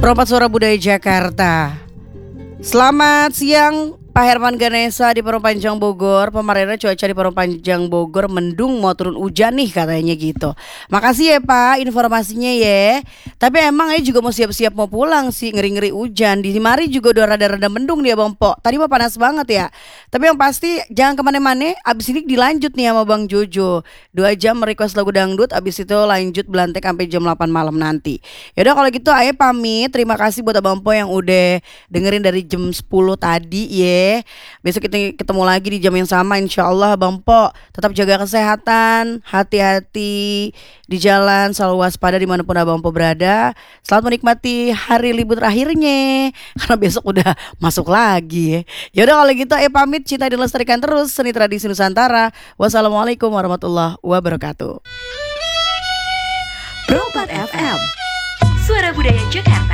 Perompak Suara Budaya Jakarta. Selamat siang Pak Herman Ganesa di Perum Panjang Bogor. Pemerintah cuaca di Perum Panjang Bogor mendung mau turun hujan nih katanya gitu. Makasih ya Pak informasinya ya. Tapi emang juga mau siap-siap mau pulang sih, ngeri-ngeri hujan. Di Mari juga udah rada-rada mendung dia Bang Po. Tadi mah panas banget ya. Tapi yang pasti jangan kemana-mana. Abis ini dilanjut nih sama Bang Jojo 2 jam request lagu dangdut. Abis itu lanjut belantek sampai jam 8 malam nanti. Yaudah kalau gitu Aye pamit. Terima kasih buat Abang Po yang udah dengerin dari jam 10 tadi ya. Besok kita ketemu lagi di jam yang sama insyaallah Bang Po. Tetap jaga kesehatan, hati-hati di jalan, selalu waspada dimanapun Abang Po berada. Selamat menikmati hari libur akhirnya, karena besok udah masuk lagi ya. Yaudah kalau gitu pamit, cinta dilestarikan terus seni tradisi Nusantara. Wassalamualaikum warahmatullahi wabarakatuh. Pro 4 FM, Suara Budaya Jakarta.